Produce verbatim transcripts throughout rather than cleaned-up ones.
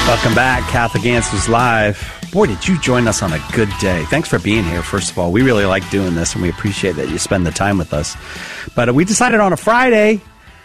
Welcome back, Catholic Answers Live. Boy, did you join us on a good day. Thanks for being here, first of all. We really like doing this, and we appreciate that you spend the time with us. But uh, we decided on a Friday,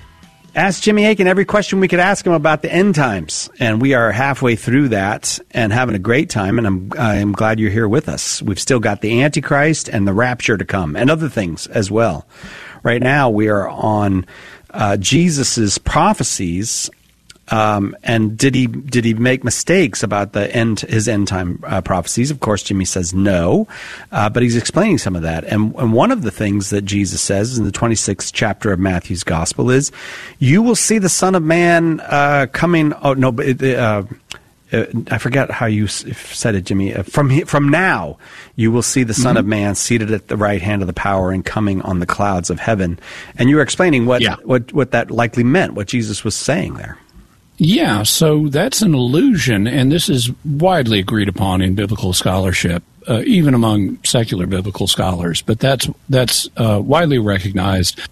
ask Jimmy Akin every question we could ask him about the end times. And we are halfway through that and having a great time, and I'm, I'm glad you're here with us. We've still got the Antichrist and the rapture to come, and other things as well. Right now, we are on uh, Jesus's prophecies. Um, and did he did he make mistakes about the end his end time uh, prophecies? Of course, Jimmy says no, uh, but he's explaining some of that. And, and one of the things that Jesus says in the twenty-sixth chapter of Matthew's Gospel is, "You will see the Son of Man uh, coming." Oh no, but uh, uh, I forgot how you said it, Jimmy. Uh, from from now, you will see the Son mm-hmm. of Man seated at the right hand of the power and coming on the clouds of heaven. And you were explaining what yeah. what what that likely meant, what Jesus was saying there. Yeah, so that's an illusion, and this is widely agreed upon in biblical scholarship, uh, even among secular biblical scholars. But that's that's uh, widely recognized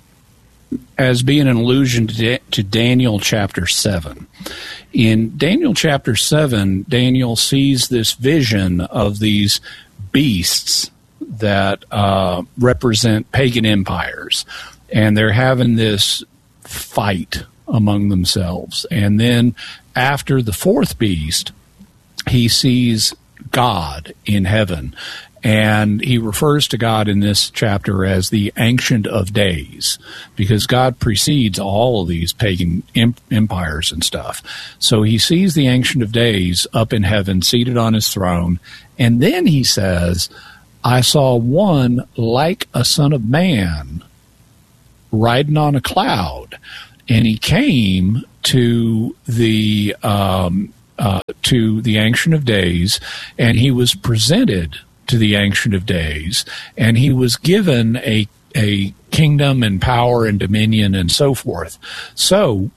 as being an allusion to, da- to Daniel chapter seven. In Daniel chapter seven, Daniel sees this vision of these beasts that uh, represent pagan empires, and they're having this fight among themselves. And then after the fourth beast, he sees God in heaven. And he refers to God in this chapter as the Ancient of Days, because God precedes all of these pagan imp- empires and stuff. So he sees the Ancient of Days up in heaven, seated on his throne. And then he says, "I saw one like a son of man riding on a cloud." And he came to the um, uh, to the Ancient of Days, and he was presented to the Ancient of Days, and he was given a a kingdom and power and dominion and so forth. So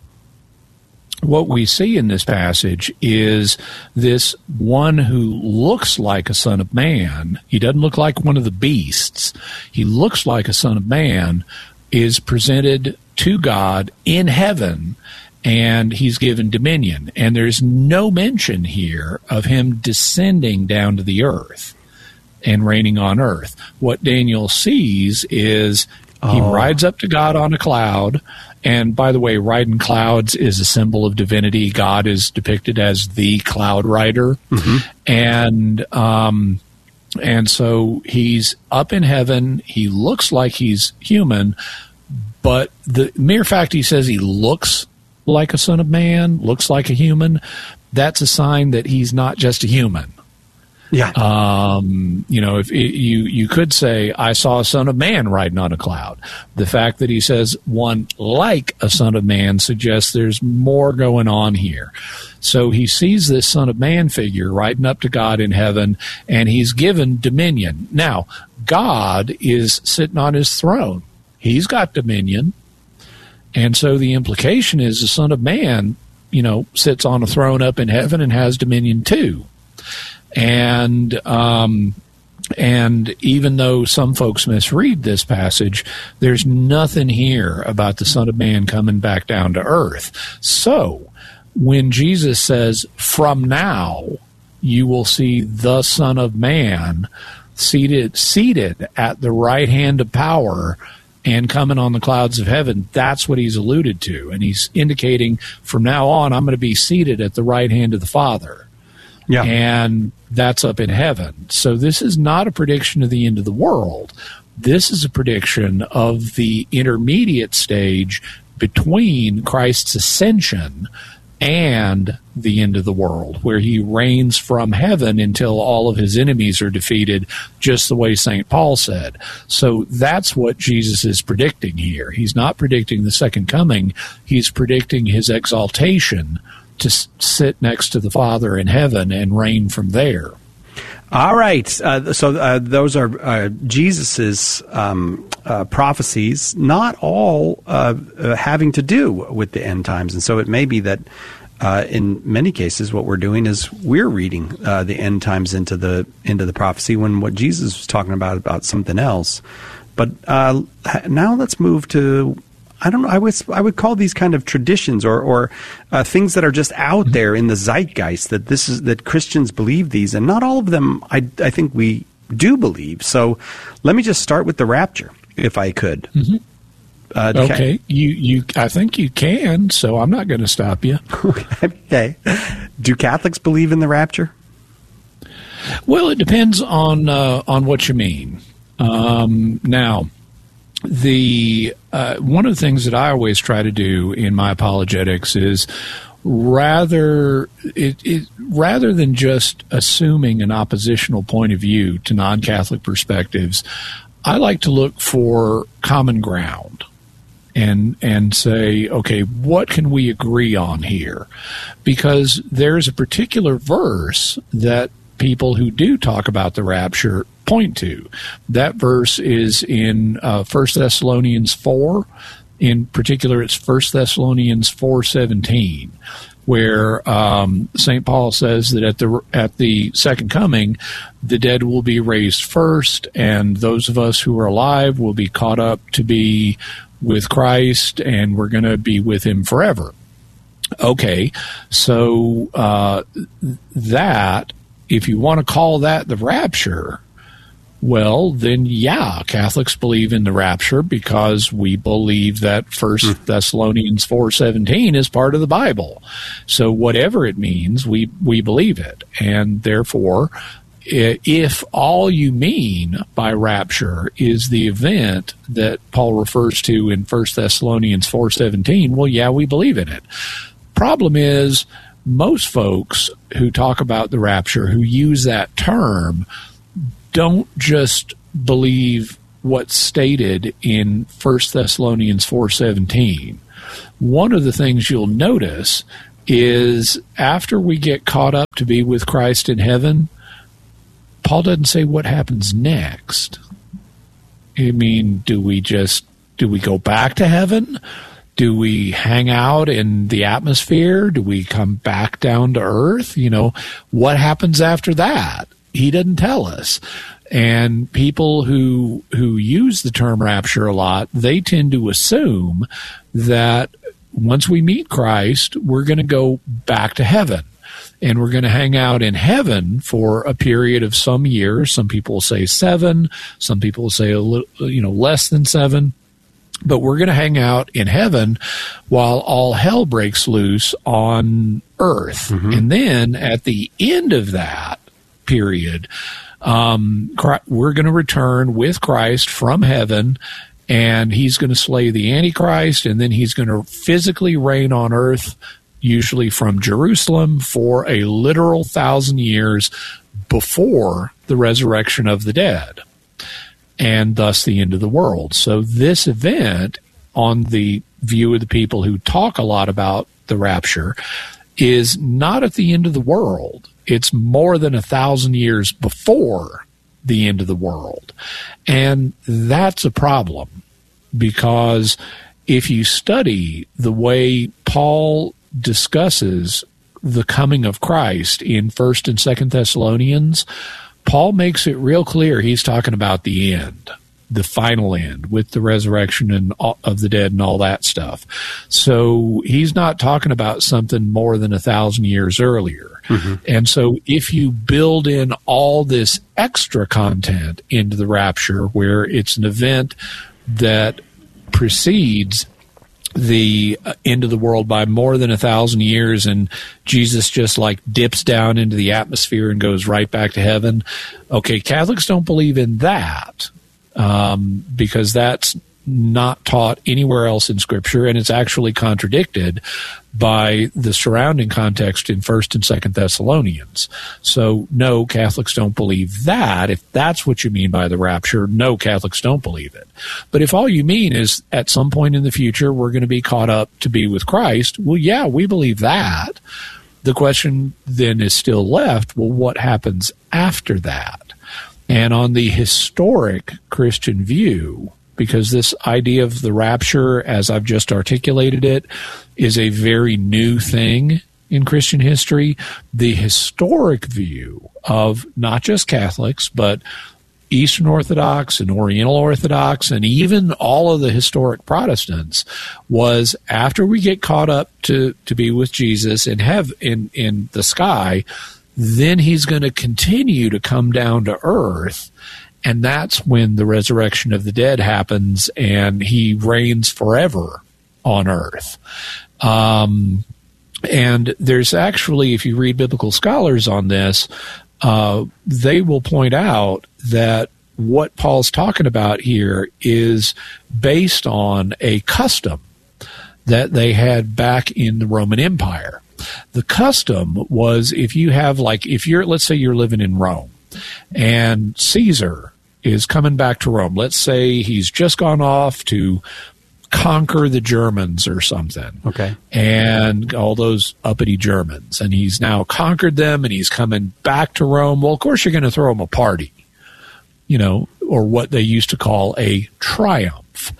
what we see in this passage is this one who looks like a son of man. He doesn't look like one of the beasts. He looks like a son of man, is presented to God in heaven, and he's given dominion. And there's no mention here of him descending down to the earth and reigning on earth. What Daniel sees is he oh. rides up to God on a cloud. And by the way, riding clouds is a symbol of divinity. God is depicted as the cloud rider. Mm-hmm. And, um, and so he's up in heaven. He looks like he's human, but the mere fact he says he looks like a son of man, looks like a human, that's a sign that he's not just a human. Yeah. Um, you know, if it, you you could say, "I saw a son of man riding on a cloud." The fact that he says one like a son of man suggests there's more going on here. So he sees this son of man figure riding up to God in heaven, and he's given dominion. Now, God is sitting on his throne. He's got dominion. And so the implication is the Son of Man, you know, sits on a throne up in heaven and has dominion too. And um, and even though some folks misread this passage, there's nothing here about the Son of Man coming back down to earth. So when Jesus says, "From now you will see the Son of Man seated seated at the right hand of power and coming on the clouds of heaven," that's what he's alluded to. And he's indicating, from now on, I'm going to be seated at the right hand of the Father. Yeah. And that's up in heaven. So this is not a prediction of the end of the world. This is a prediction of the intermediate stage between Christ's ascension and the end of the world, where he reigns from heaven until all of his enemies are defeated, just the way Saint Paul said. So that's what Jesus is predicting here. He's not predicting the second coming. He's predicting his exaltation to s- sit next to the Father in heaven and reign from there. All right. Uh, so uh, those are uh, Jesus's um, uh, prophecies, not all uh, uh, having to do with the end times. And so it may be that uh, in many cases what we're doing is we're reading uh, the end times into the into the prophecy when what Jesus was talking about about something else. But uh, now let's move to I don't know. I would I would call these kind of traditions or or uh, things that are just out mm-hmm. there in the zeitgeist that this is that Christians believe these, and not all of them. I I think we do believe. So let me just start with the rapture, if I could. Mm-hmm. Uh, okay, you you I think you can. So I'm not going to stop you. Okay. Do Catholics believe in the rapture? Well, it depends on uh, on what you mean. Um, now. The uh, one of the things that I always try to do in my apologetics is rather it, it rather than just assuming an oppositional point of view to non-Catholic perspectives, I like to look for common ground and and say, okay, what can we agree on here? Because there's a particular verse that people who do talk about the rapture point to. That verse is in uh, First Thessalonians four. In particular, it's First Thessalonians four seventeen, where um, Saint Paul says that at the at the second coming, the dead will be raised first, and those of us who are alive will be caught up to be with Christ, and we're going to be with Him forever. Okay, so uh, that, if you want to call that the rapture, well, then, yeah, Catholics believe in the rapture because we believe that First mm. Thessalonians four seventeen is part of the Bible. So whatever it means, we, we believe it. And therefore, if all you mean by rapture is the event that Paul refers to in First Thessalonians four seventeen, well, yeah, we believe in it. Problem is, most folks who talk about the rapture, who use that term, don't just believe what's stated in First Thessalonians four seventeen. One of the things you'll notice is after we get caught up to be with Christ in heaven, Paul doesn't say what happens next. I mean, do we just, do we go back to heaven? Do we hang out in the atmosphere? Do we come back down to earth? You know, what happens after that? He doesn't tell us. And people who who use the term rapture a lot, they tend to assume that once we meet Christ, we're going to go back to heaven. And we're going to hang out in heaven for a period of some years. Some people will say seven. Some people will say a little, you know, less than seven. But we're going to hang out in heaven while all hell breaks loose on earth. Mm-hmm. And then at the end of that period, um, we're going to return with Christ from heaven, and He's going to slay the Antichrist, and then He's going to physically reign on earth, usually from Jerusalem, for a literal thousand years before the resurrection of the dead, and thus the end of the world. So this event, on the view of the people who talk a lot about the rapture, is not at the end of the world. It's more than a thousand years before the end of the world. And that's a problem, because if you study the way Paul discusses the coming of Christ in First and Second Thessalonians, Paul makes it real clear he's talking about the end, the final end, with the resurrection and all, of the dead and all that stuff. So he's not talking about something more than a thousand years earlier. Mm-hmm. And so if you build in all this extra content into the rapture, where it's an event that precedes the end of the world by more than a thousand years, and Jesus just like dips down into the atmosphere and goes right back to heaven. Okay, Catholics don't believe in that, um, because that's not taught anywhere else in Scripture, and it's actually contradicted by the surrounding context in First and Second Thessalonians. So, no, Catholics don't believe that. If that's what you mean by the rapture, no, Catholics don't believe it. But if all you mean is at some point in the future we're going to be caught up to be with Christ, well, yeah, we believe that. The question then is still left, well, what happens after that? And on the historic Christian view, because this idea of the rapture, as I've just articulated it, is a very new thing in Christian history. The historic view of not just Catholics, but Eastern Orthodox and Oriental Orthodox and even all of the historic Protestants was after we get caught up to, to be with Jesus and have in, in the sky, then he's going to continue to come down to earth. And that's when the resurrection of the dead happens and he reigns forever on earth. Um, and there's actually, if you read biblical scholars on this, uh, they will point out that what Paul's talking about here is based on a custom that they had back in the Roman Empire. The custom was if you have, like, if you're, let's say you're living in Rome and Caesar is coming back to Rome. Let's say he's just gone off to conquer the Germans or something. Okay. And all those uppity Germans. And he's now conquered them and he's coming back to Rome. Well, of course, you're going to throw him a party, you know, or what they used to call a triumph.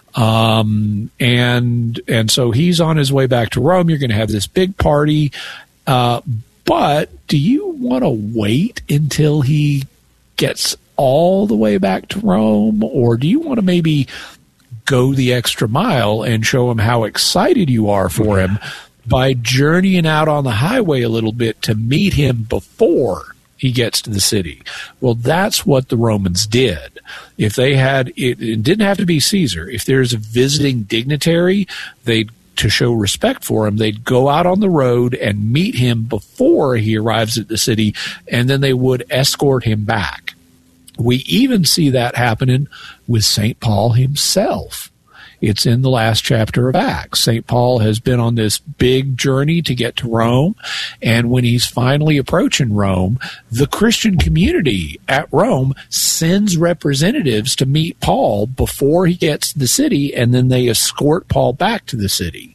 Um, and, and so he's on his way back to Rome. You're going to have this big party. Uh, but do you want to wait until he gets all the way back to Rome, or do you want to maybe go the extra mile and show him how excited you are for him by journeying out on the highway a little bit to meet him before he gets to the city? Well, that's what the Romans did. If they had, it, it didn't have to be Caesar. If there's a visiting dignitary, they'd, to show respect for him, they'd go out on the road and meet him before he arrives at the city, and then they would escort him back. We even see that happening with Saint Paul himself. It's in the last chapter of Acts. Saint Paul has been on this big journey to get to Rome, and when he's finally approaching Rome, the Christian community at Rome sends representatives to meet Paul before he gets to the city, and then they escort Paul back to the city.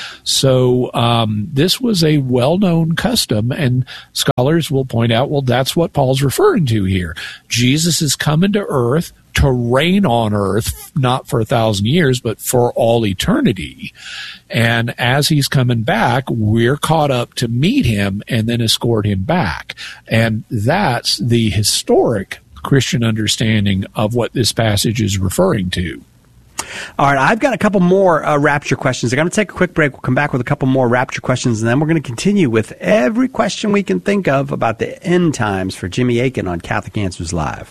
So um, this was a well-known custom, and scholars will point out, well, that's what Paul's referring to here. Jesus is coming to earth to reign on earth, not for a thousand years, but for all eternity. And as he's coming back, we're caught up to meet him and then escort him back. And that's the historic Christian understanding of what this passage is referring to. All right, I've got a couple more uh, rapture questions. I'm going to take a quick break. We'll come back with a couple more rapture questions, and then we're going to continue with every question we can think of about the end times for Jimmy Akin on Catholic Answers Live.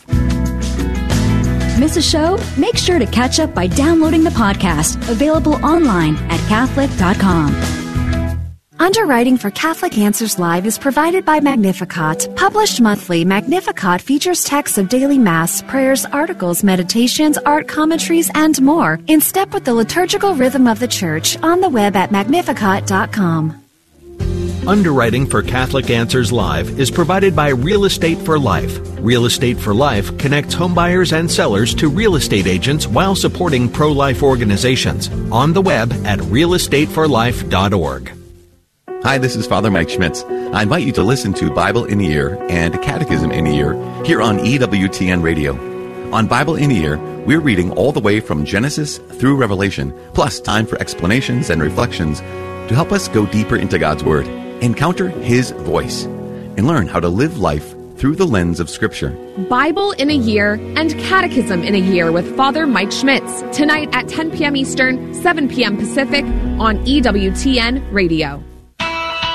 Miss a show? Make sure to catch up by downloading the podcast, available online at Catholic dot com. Underwriting for Catholic Answers Live is provided by Magnificat. Published monthly, Magnificat features texts of daily Mass, prayers, articles, meditations, art commentaries, and more, in step with the liturgical rhythm of the Church, on the web at Magnificat dot com. Underwriting for Catholic Answers Live is provided by Real Estate for Life. Real Estate for Life connects homebuyers and sellers to real estate agents while supporting pro-life organizations. On the web at real estate for life dot org. Hi, this is Father Mike Schmitz. I invite you to listen to Bible in a Year and Catechism in a Year here on E W T N Radio. On Bible in a Year, we're reading all the way from Genesis through Revelation, plus time for explanations and reflections to help us go deeper into God's Word, encounter His voice, and learn how to live life through the lens of Scripture. Bible in a Year and Catechism in a Year with Father Mike Schmitz, tonight at ten p.m. Eastern, seven p.m. Pacific on E W T N Radio.